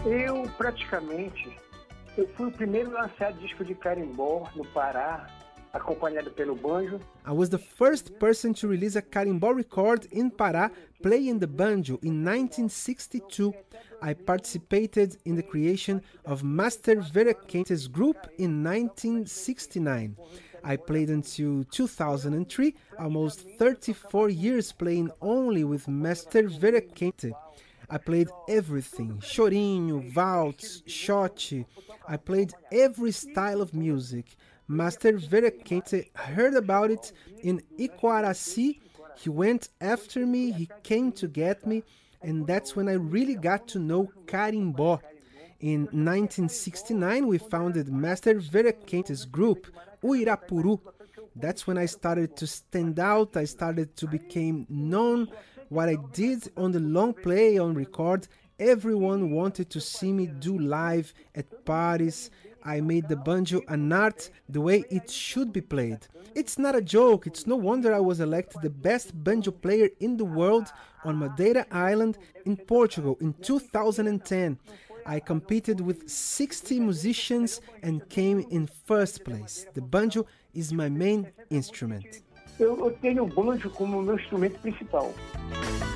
Eu fui o primeiro a lançar disco de carimbó no Pará, acompanhado pelo banjo. I was the first person to release a carimbó record in Pará playing the banjo in 1962. I participated in the creation of Master Vera Quente's group in 1969. I played until 2003, almost 34 years playing only with Master Vera Quente. I played everything, chorinho, waltz, shot. I played every style of music. Master Vera Quente heard about it in Iquaraci. He went after me, he came to get me, and that's when I really got to know carimbó. In 1969, we founded Master Vera Quente's group, Uirapuru. That's when I started to stand out, I started to become known. What I did on the long play, on record, everyone wanted to see me do live at parties. I made the banjo an art, the way it should be played. It's not a joke, it's no wonder I was elected the best banjo player in the world on Madeira Island in Portugal in 2010. I competed with 60 musicians and came in first place. The banjo is my main instrument. Eu tenho o banjo como meu instrumento principal.